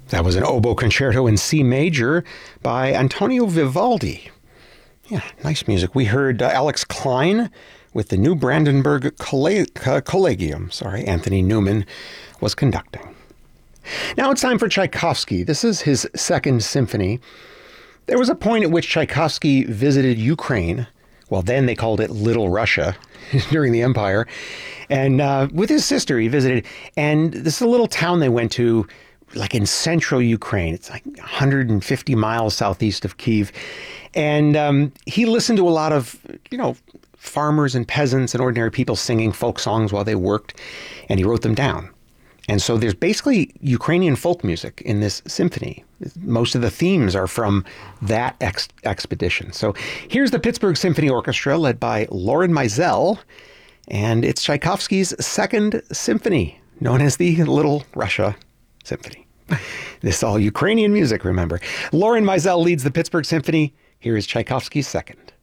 That was an oboe concerto in C major by Antonio Vivaldi. Yeah, nice music. We heard Alex Klein with the New Brandenburg Collegium. Anthony Newman was conducting. Now it's time for Tchaikovsky. This is his second symphony. There was a point at which Tchaikovsky visited Ukraine. Well, then they called it Little Russia during the Empire. And with his sister, he visited. And this is a little town they went to, like in central Ukraine. It's like 150 miles southeast of Kyiv. And he listened to a lot of, farmers and peasants and ordinary people singing folk songs while they worked. And he wrote them down. And so there's basically Ukrainian folk music in this symphony. Most of the themes are from that expedition. So here's the Pittsburgh Symphony Orchestra led by Lorin Maazel, and it's Tchaikovsky's second symphony, known as the Little Russia Symphony. This is all Ukrainian music, remember. Lorin Maazel leads the Pittsburgh Symphony. Here is Tchaikovsky's second.